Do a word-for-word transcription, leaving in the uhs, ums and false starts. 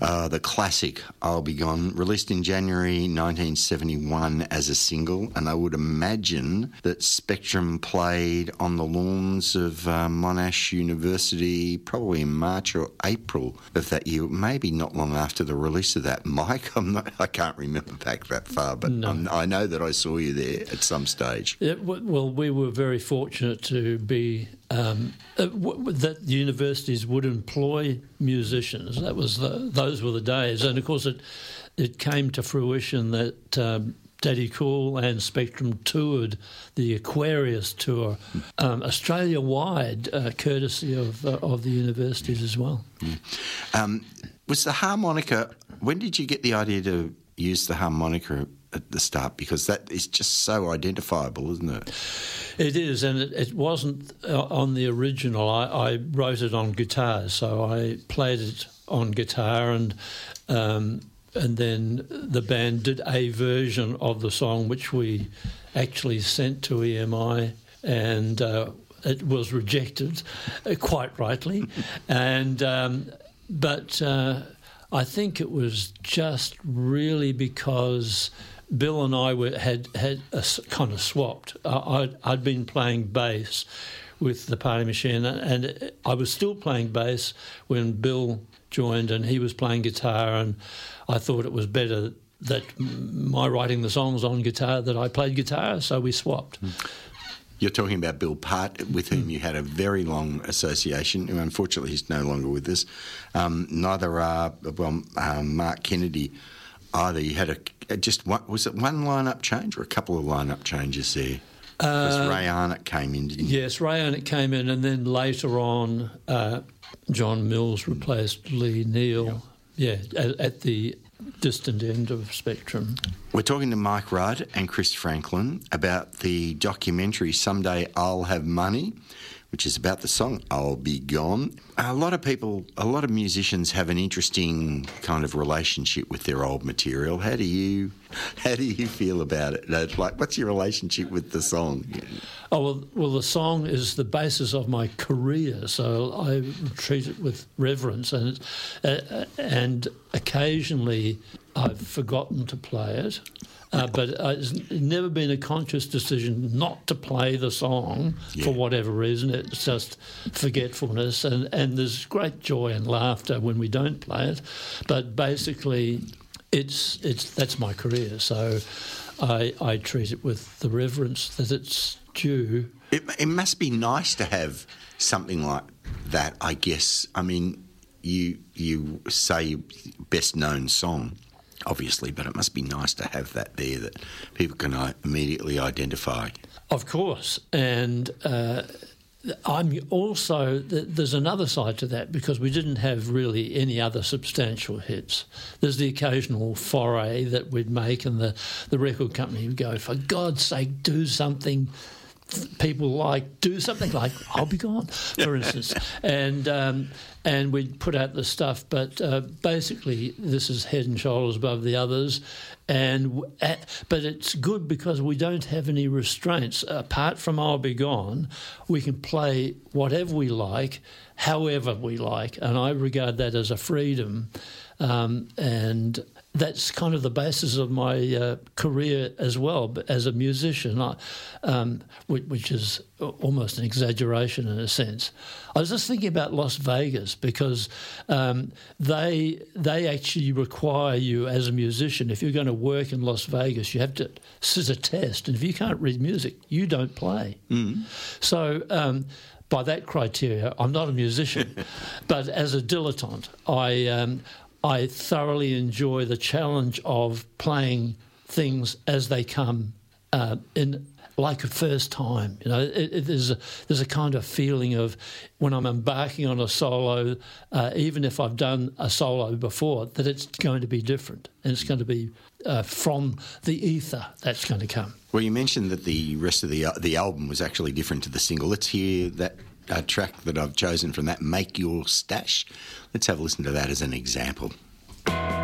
Uh, the classic, I'll Be Gone, released in January nineteen seventy-one as a single, and I would imagine that Spectrum played on the lawns of uh, Monash University probably in March or April of that year, maybe not long after the release of that. Mike, I'm not, I can't remember back that far, but no. I'm, I know that I saw you there at some stage. Yeah, well, we were very fortunate to be... Um, uh, w- that universities would employ musicians. That was the, those were the days, and of course it it came to fruition that um, Daddy Cool and Spectrum toured the Aquarius tour, um, Australia-wide, uh, courtesy of uh, of the universities as well. Mm. Um, was the harmonica? When did you get the idea to use the harmonica at the start? Because that is just so identifiable, isn't it? It is, and it, it wasn't uh, on the original. I, I wrote it on guitar, so I played it on guitar, and um, and then the band did a version of the song which we actually sent to E M I, and uh, it was rejected, uh, quite rightly, and um, but uh, I think it was just really because Bill and I were, had had a, kind of swapped. Uh, I'd, I'd been playing bass with the Party Machine, and I was still playing bass when Bill joined, and he was playing guitar, and I thought it was better that my writing the songs on guitar that I played guitar, so we swapped. You're talking about Bill Part, with whom you had a very long association, who unfortunately he's no longer with us. Um, neither are, well, um, Mark Kennedy either. You had a just one, was it one line-up change or a couple of line-up changes there? Because uh, Ray Arnott came in, didn't he? Yes, Ray Arnott came in, and then later on, uh, John Mills replaced Lee Neal. Yeah, at, at the distant end of Spectrum. We're talking to Mike Rudd and Chris Franklin about the documentary Someday I'll Have Money, which is about the song I'll Be Gone. A lot of people, a lot of musicians have an interesting kind of relationship with their old material. How do you, how do you feel about it? Like, what's your relationship with the song? Oh, well, well, the song is the basis of my career, so I treat it with reverence, and uh, and occasionally I've forgotten to play it. Uh, but it's never been a conscious decision not to play the song yeah. for whatever reason. It's just forgetfulness, and, and there's great joy and laughter when we don't play it. But basically, it's it's that's my career, so I I treat it with the reverence that it's due. It, it must be nice to have something like that, I guess. I mean, you you say your best known song, obviously, but it must be nice to have that there that people can immediately identify. Of course, and uh, I'm also, there's another side to that, because we didn't have really any other substantial hits. There's the occasional foray that we'd make, and the, the record company would go, for God's sake, do something people like, do something like I'll Be Gone, for instance. And um, and we'd put out the stuff, but uh, basically this is head and shoulders above the others. And uh, but it's good because we don't have any restraints. Apart from I'll Be Gone, we can play whatever we like, however we like, and I regard that as a freedom. Um, and that's kind of the basis of my uh, career as well, as a musician, I, um, which, which is almost an exaggeration in a sense. I was just thinking about Las Vegas, because um, they they actually require you as a musician, if you're going to work in Las Vegas, you have to sit a test, and if you can't read music, you don't play. Mm. So um, by that criteria, I'm not a musician, but as a dilettante, I... Um, I thoroughly enjoy the challenge of playing things as they come uh, in, like a first time. You know, it, it, there's a there's a kind of feeling of when I'm embarking on a solo, uh, even if I've done a solo before, that it's going to be different, and it's going to be uh, from the ether that's going to come. Well, you mentioned that the rest of the uh, the album was actually different to the single. Let's hear that uh, track that I've chosen from that, Make Your Stash. Let's have a listen to that as an example.